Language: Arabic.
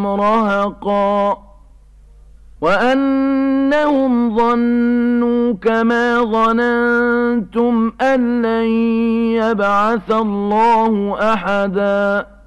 رهقا وأنهم ظنوا كما ظننتم أن لن يبعث الله أحدا